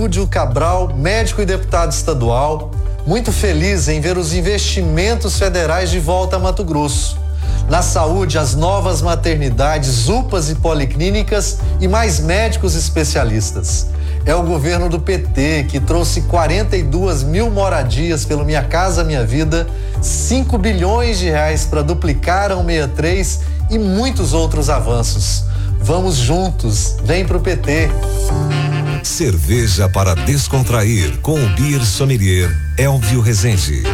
Gerúdio Cabral, médico e deputado estadual, muito feliz em ver os investimentos federais de volta a Mato Grosso. Na saúde, as novas maternidades, UPAs e policlínicas e mais médicos especialistas. É o governo do PT que trouxe 42 mil moradias pelo Minha Casa Minha Vida, 5 bilhões de reais para duplicar a 163 e muitos outros avanços. Vamos juntos, vem pro PT. Cerveja para descontrair com o Beer Sommelier Elvio Rezende.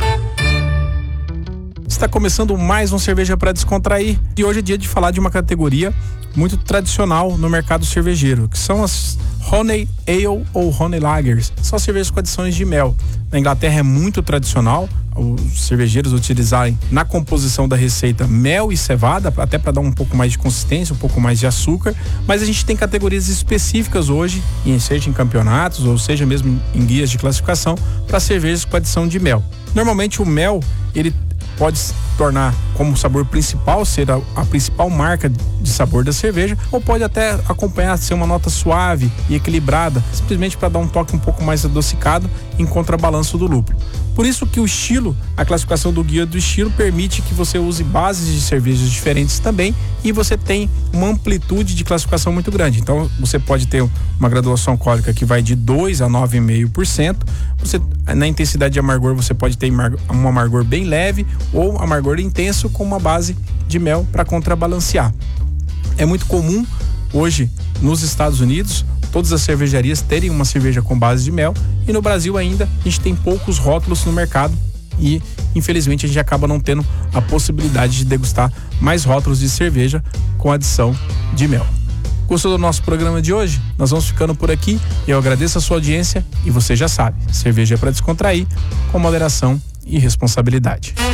Está começando mais um Cerveja para Descontrair e hoje é dia de falar de uma categoria muito tradicional no mercado cervejeiro, que são as Honey Ale ou Honey Lagers. São cervejas com adições de mel. Na Inglaterra é muito tradicional os cervejeiros utilizarem na composição da receita mel e cevada, até para dar um pouco mais de consistência, um pouco mais de açúcar, mas a gente tem categorias específicas hoje, seja em campeonatos ou seja mesmo em guias de classificação, para cervejas com adição de mel. Normalmente o mel, ele pode se tornar como sabor principal, ser a principal marca de sabor da cerveja, ou pode até acompanhar, ser uma nota suave e equilibrada, simplesmente para dar um toque um pouco mais adocicado em contrabalanço do lúpulo. Por isso que o estilo, a classificação do guia do estilo permite que você use bases de cervejas diferentes também e você tem uma amplitude de classificação muito grande. Então você pode ter uma graduação alcoólica que vai de 2 a 9,5%. Você, na intensidade de amargor, você pode ter um amargor bem leve ou amargor intenso com uma base de mel para contrabalancear. É muito comum hoje nos Estados Unidos todas as cervejarias terem uma cerveja com base de mel, e no Brasil ainda a gente tem poucos rótulos no mercado e infelizmente a gente acaba não tendo a possibilidade de degustar mais rótulos de cerveja com adição de mel. Gostou do nosso programa de hoje? Nós vamos ficando por aqui. Eu agradeço a sua audiência e você já sabe, cerveja é para descontrair com moderação e responsabilidade.